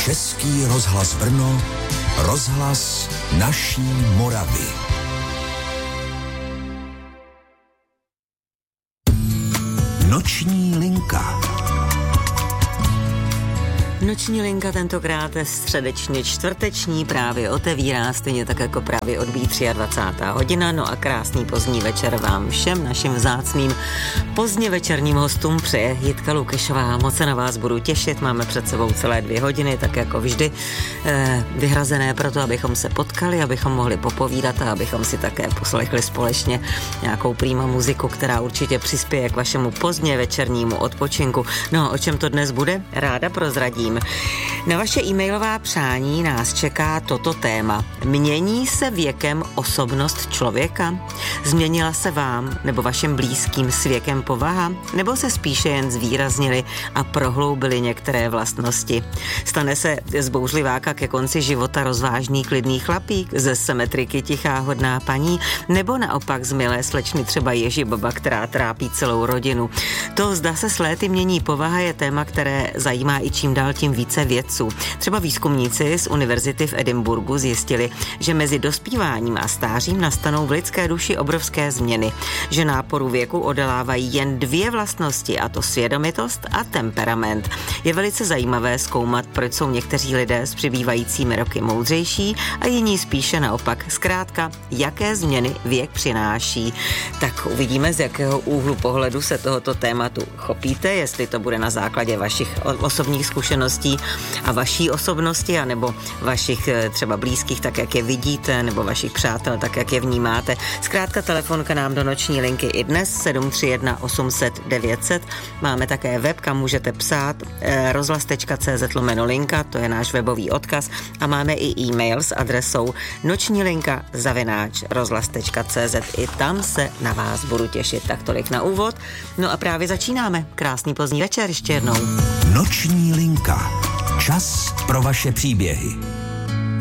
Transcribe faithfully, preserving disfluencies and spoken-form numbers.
Český rozhlas Brno, rozhlas naší Moravy. Noční linka. Noční linka tentokrát středečně čtvrteční právě otevírá, stejně tak jako právě odbíjí dvacátá třetí hodina. No a krásný pozdní večer vám všem našim vzácným pozdně večerním hostům přeje Jitka Lukešová. Moc se na vás budu těšit, máme před sebou celé dvě hodiny, tak jako vždy eh, vyhrazené pro to, abychom se potkali, abychom mohli popovídat a abychom si také poslechli společně nějakou prýma muziku, která určitě přispěje k vašemu pozdně večernímu odpočinku. No, o čem to dnes bude? Ráda prozradím. Na vaše e-mailová přání nás čeká toto téma. Mění se věkem osobnost člověka? Změnila se vám nebo vašim blízkým s věkem povaha? Nebo se spíše jen zvýraznily a prohloubily některé vlastnosti? Stane se z bouřliváka ke konci života rozvážný klidný chlapík, ze symetriky tichá hodná paní, nebo naopak z milé slečny třeba Ježibaba, která trápí celou rodinu? To, zda se s léty mění povaha, je téma, které zajímá i čím dál tím více vědců. Třeba výzkumníci z univerzity v Edinburgu zjistili, že mezi dospíváním a stářím nastanou v lidské duši obrovské změny, že náporu věku odolávají jen dvě vlastnosti, a to svědomitost a temperament. Je velice zajímavé zkoumat, proč jsou někteří lidé s přibývajícími roky moudřejší a jiní spíše naopak. Zkrátka, jaké změny věk přináší. Tak uvidíme, z jakého úhlu pohledu se tohoto tématu chopíte, jestli to bude na základě vašich osobních zkušeností a vaší osobnosti, anebo vašich třeba blízkých, tak jak je vidíte, nebo vašich přátel, tak jak je vnímáte. Zkrátka telefonka nám do noční linky i dnes sedm tři jedna osm set devět set. Máme také web, kam můžete psát eh, rozhlas tečka cé zet lomeno linka, to je náš webový odkaz, a máme i e-mail s adresou noční linka zavináč rozhlas tečka cé zet. I tam se na vás budu těšit. Tak tolik na úvod. No a právě začínáme. Krásný pozdní večer ještě jednou. Noční linka. Čas pro vaše příběhy.